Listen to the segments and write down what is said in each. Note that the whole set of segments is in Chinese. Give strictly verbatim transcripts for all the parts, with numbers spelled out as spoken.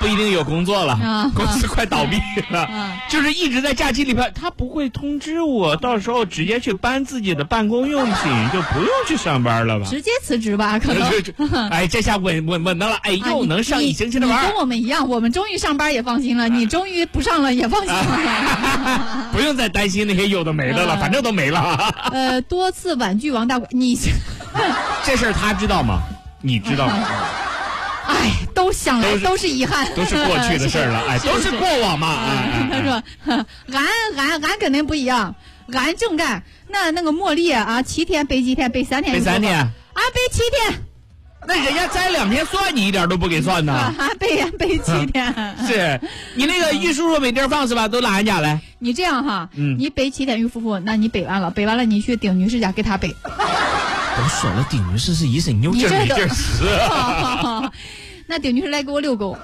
不一定有工作了， 啊、 公司快倒闭了， 啊、 就是一直在假期里边，他不会通知我，到时候直接去搬自己的办公用品，就不用去上班了吧？ 直接辞职吧，可能。 哎，这下稳稳稳当了，哎，又能上一星期的班、 啊你。你跟我们一样，我们终于上班也放心了，你终于不上了也放心了， 不用再担心那些有的没的了，呃、反正都没了。 呃，多次婉拒王大贵，你这事儿他知道吗？你知道吗？ 哎，都想来都是遗憾， 都是过去的事儿了，哎，都是过往嘛。哎、 他说，俺俺俺跟恁不一样，俺正干。那那个茉莉啊，七天背几天，背三天。 背三天。 俺背七天。 那人家摘两天算你一点都不给算呢。 啊，背背七天。 是你那个玉叔叔没地儿放是吧？都拉人家来。 你这样哈， 嗯， 你背七天玉夫妇，那你背完了，背完了你去丁女士家给她背。 都说了，丁女士是一身牛劲儿没劲儿使。 那丁女士来给我遛狗。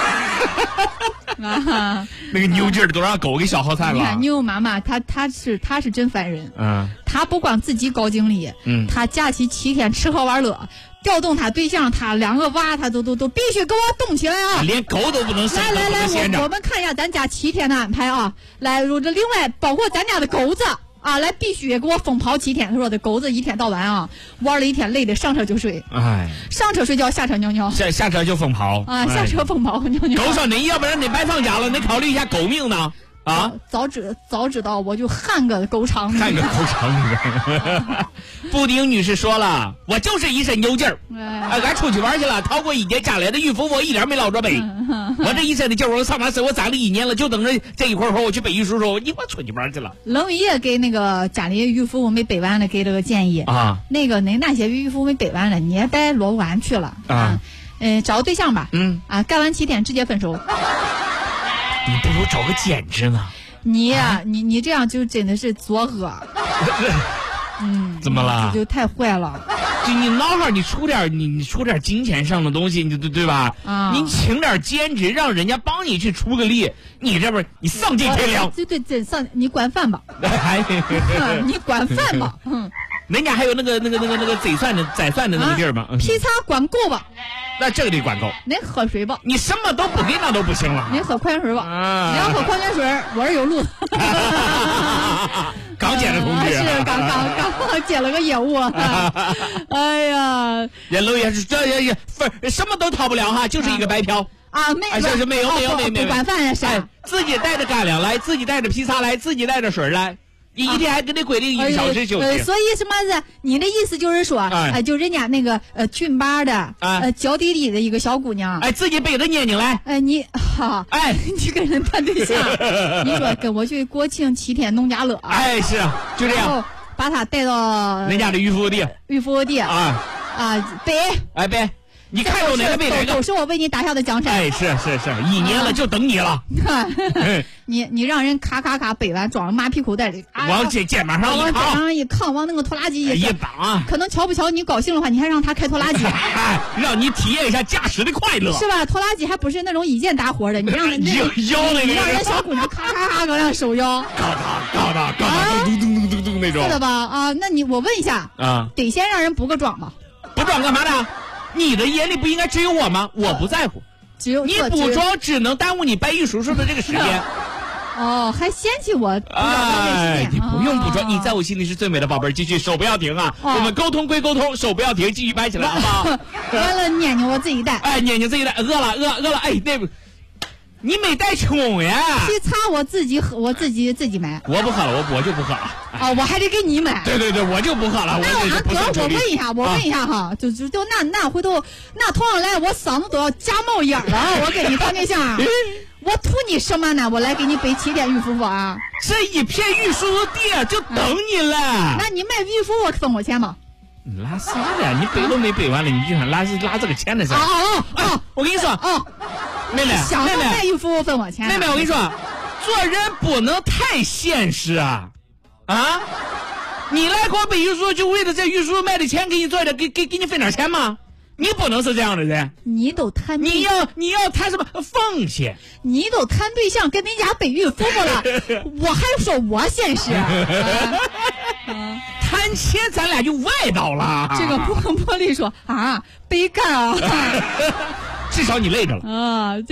啊，那个牛劲儿都让狗给消耗散了。 你看牛妈妈，她她是她是真烦人。 嗯， 她不光自己高精力， 嗯， 她假期七天吃喝玩乐，调动她对象，她两个娃，她都都都必须给我动起来啊！ 连狗都不能生， 来来来，我我们看一下咱家七天的安排啊！来，这另外包括咱家的狗子。啊，来必须给我疯跑七天！他说的狗子一天到晚啊，玩了一天，累的上车就睡。 哎， 上车睡觉，下车尿尿。 下下车就疯跑啊，下车疯跑尿尿。 狗说你要不然你白放假了，你考虑一下狗命呢？啊， 早知早知道我就焊个狗肠。 焊个狗肠里边。布丁女士说了，我就是一身牛劲儿，哎，俺出去玩去了，逃过一劫家来的玉夫，我一点没落着背。我这一身的劲儿，我上完身我攒了一年了，就等着这一会儿会儿我去背玉叔叔，你我出去玩去了。 冷也给那个家里玉夫没背完的给了个建议啊， 那个那那些玉夫没背完的，你也带罗湾去了啊，嗯、呃，找个对象吧， 嗯啊，干完七天直接分手。 你不如找个兼职呢。 你呀、啊，你你这样就真的是作恶。嗯， 怎么了？ 这就太坏了。 就你孬号，你出点你你出点金钱上的东西，你对对吧？ 啊， 你请点兼职，让人家帮你去出个力。你这不是你丧尽天良？ 对对对，丧你管饭吧。你管饭吧。嗯。 人家还有那个那个那个那个宰蒜的宰蒜的那个地儿吗？ 啊、劈叉管够吧。 那这个得管够。 您喝水吧。 你什么都不给那都不行了。 您喝矿泉水吧。 啊、 你要喝矿泉水，我是有路。 刚接的同志、 啊、是刚刚刚接了个业务。哎呀， 人楼也是这也也分什么都掏不了哈，就是一个白嫖。 啊，没， 哎，是是没有没有没有没有， 不管饭也是、 哎，自己带着干粮来，自己带着披萨来，自己带着水来。你一天还给你规定一个小时休息、 呃，所以什么是你的意思就是说，哎、呃，就人家那个呃俊巴的， 哎、 呃娇滴滴的一个小姑娘， 哎，自己背着念经来， 哎，你哈， 哎， 你跟人谈对象，你说跟我去国庆七天农家乐， 哎，是就这样， 把他带到人家的渔夫地， 渔夫地啊啊背， 哎背。你看中哪个背哪个， 都是我为你打下的江山。 哎，是是是，一年了就等你了。 你你让人咔咔咔背完，装马屁口袋里， 啊、往肩肩膀上一扛，往肩膀上一扛，往那个拖拉机一一绑。 可能瞧不瞧你高兴的话，你还让他开拖拉机， 哎，让你体验一下驾驶的快乐， 是吧？拖拉机还不是那种一件大活的，你让人摇摇那个， 让人小姑娘咔咔咔搁那手摇， 嘎哒嘎哒嘎哒，咚咚咚咚咚那种， 是的吧？啊，那你我问一下啊， 得先让人补个妆吧？ 补妆干嘛呢？你的眼里不应该只有我吗？我不在乎， 只有你补妆只能耽误你白玉叔叔的这个时间。 哦，还嫌弃我？ 哎，你不用补妆，你在我心里是最美的宝贝儿。继续，手不要停啊！我们沟通归沟通，手不要停，继续掰起来，好不好？ 完了，念念我自己带。 哎，念念自己带，饿了，饿饿了，哎，那不。你没带葱呀？ 披萨我自己喝，我自己自己买。 我不喝了，我我就不喝了。 啊，我还得给你买。 对对对，我就不喝了。 那我俺哥，我问一下，我问一下哈，就就就那那回头那同样来，我嗓子都要夹冒烟了。我跟你谈对象，我图你什么呢？我来给你背七天玉夫妇啊！ 这一片玉叔叔地就等你了。 那你卖玉夫妇分我钱吗？ 你拉啥呀？你背都没背完了，你就想拉拉这个钱的事儿？ 啊啊啊！ 我跟你说， 啊， 妹妹， 想要卖玉夫妇分我钱。 妹妹，我跟你说，做人不能太现实啊！啊，你来给我背玉叔，就为了这玉叔卖的钱给你做的，给给给你分点钱吗？你不能是这样的人。 你都谈， 你要你要谈什么奉献？ 你都谈对象跟人家背玉夫妇了，我还说我现实。啊啊谈钱咱俩就歪倒了。 这个玻玻璃说啊，背干啊， 至少你累着了啊。